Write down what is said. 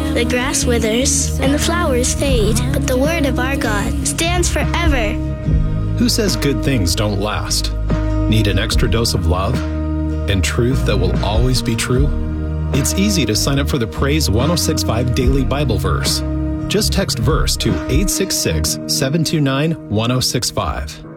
The grass withers and the flowers fade, but the word of our God stands forever. Who says good things don't last? Need an extra dose of love and truth that will always be true? It's easy to sign up for the Praise 1065 Daily Bible Verse. Just text verse to 866-729-1065.